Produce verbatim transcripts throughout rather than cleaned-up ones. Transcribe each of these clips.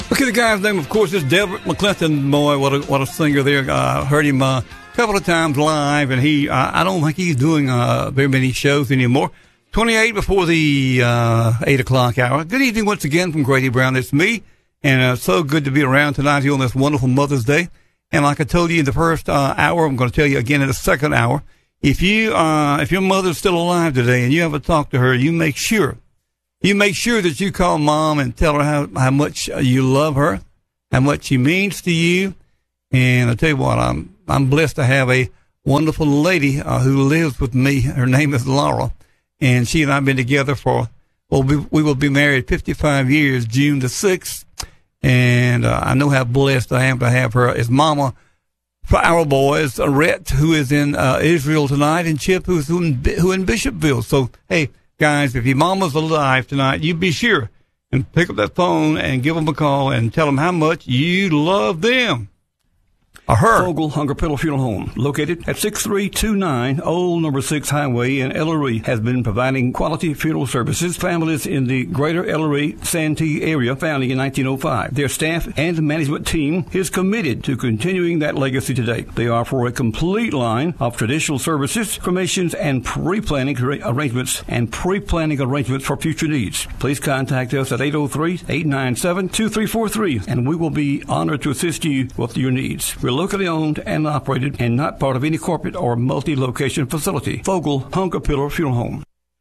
Okay, the guy's name, of course, is Delbert McClinton. Boy, what a what a singer there. I uh, heard him uh, a couple of times live, and he uh, I don't think he's doing uh, very many shows anymore. twenty-eight before the uh, eight o'clock hour. Good evening once again from Grady Brown. It's me, and uh, so good to be around tonight here on this wonderful Mother's Day. And like I told you in the first uh, hour, I'm going to tell you again in the second hour, if you uh, if your mother's still alive today and you haven't talked to her, you make sure. You make sure that you call Mom and tell her how, how much you love her, how much she means to you. And I'll tell you what, I'm I'm blessed to have a wonderful lady uh, who lives with me. Her name is Laura, and she and I have been together for, well, we, we will be married fifty-five years, June the sixth. And uh, I know how blessed I am to have her as mama for our boys, Rhett, who is in uh, Israel tonight, and Chip, who's who in, who in Bishopville. So, hey, guys, if your mama's alive tonight, you be sure and pick up that phone and give them a call and tell them how much you love them. Or her. Fogel Hunger Pillow Funeral Home, located at six three two nine Old Number six Highway in Ellery, has been providing quality funeral services to families in the greater Ellery Santee area, founding in nineteen oh five. Their staff and management team is committed to continuing that legacy today. They offer a complete line of traditional services, cremations, and pre-planning arrangements and pre-planning arrangements for future needs. Please contact us at eight oh three, eight nine seven, two three four three, and we will be honored to assist you with your needs. We're locally owned and operated and not part of any corporate or multi-location facility. Fogel Hunger Pillow Funeral Home.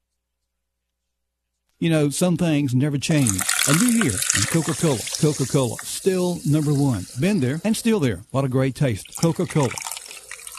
You know, some things never change. A new year and Coca-Cola. Coca-Cola, still number one. Been there and still there. What a great taste. Coca-Cola.